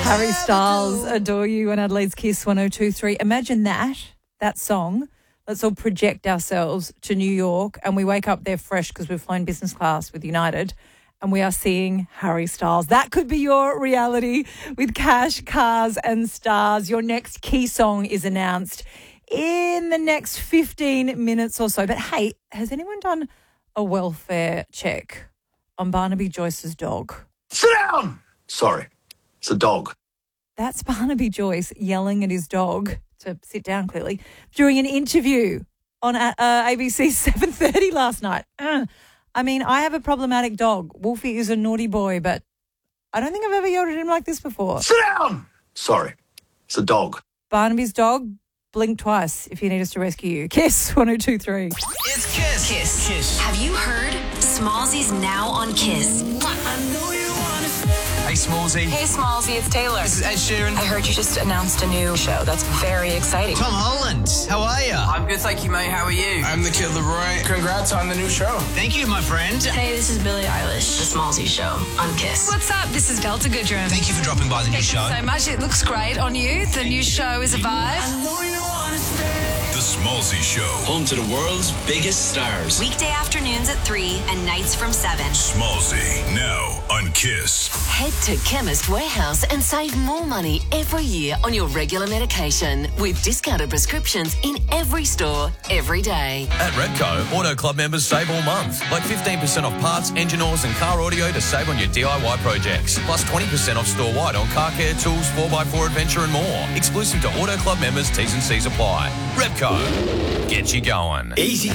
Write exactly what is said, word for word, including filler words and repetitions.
Harry Styles, Adore You on Adelaide's Kiss one oh two three. Imagine that, that song. Let's all project ourselves to New York and we wake up there fresh because we've flown business class with United and we are seeing Harry Styles. That could be your reality with cash, cars and stars. Your next key song is announced in the next fifteen minutes or so. But hey, has anyone done a welfare check on Barnaby Joyce's dog? Sit down! Sorry, it's a dog. That's Barnaby Joyce yelling at his dog to sit down, clearly, during an interview on uh, A B C seven thirty last night. Uh, I mean, I have a problematic dog. Wolfie is a naughty boy, but I don't think I've ever yelled at him like this before. Sit down! Sorry, it's a dog. Barnaby's dog, blink twice if you need us to rescue you. Kiss one oh two three. It's Kiss. Kiss. Kiss. Have you heard? Smallsy's now on Kiss. I know you wanna say. Hey, Smallsy. Hey, Smallsy, it's Taylor. This is Ed Sheeran. I heard you just announced a new show. That's very exciting. Tom Holland. How are you? I'm good, thank you, mate. How are you? I'm the Kid Leroy. Congrats on the new show. Thank you, my friend. Hey, this is Billie Eilish. The Smallsy Show on Kiss. What's up? This is Delta Goodrum. Thank you for dropping by the new Thank show. you so much. It looks great on you. The new show is a vibe. I know you wanna stay. The Smallsy Show. Home to the world's biggest stars. Weekday afternoons at three and nights from seven. Smallsy, now on Kiss. Head to Chemist Warehouse and save more money every year on your regular medication with discounted prescriptions in every store, every day. At Repco, Auto Club members save all month. Like fifteen percent off parts, engine oils and car audio to save on your D I Y projects. Plus twenty percent off store-wide on car care, tools, four by four adventure and more. Exclusive to Auto Club members, T's and C's apply. Repco, get you going. Easy